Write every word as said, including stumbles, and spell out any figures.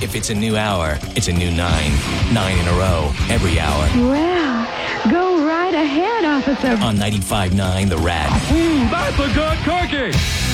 If it's a new hour, it's a new nine. Nine in a row, every hour. Well, go right ahead, officer. On ninety-five point nine The Rat. Ooh, that's a good cookie.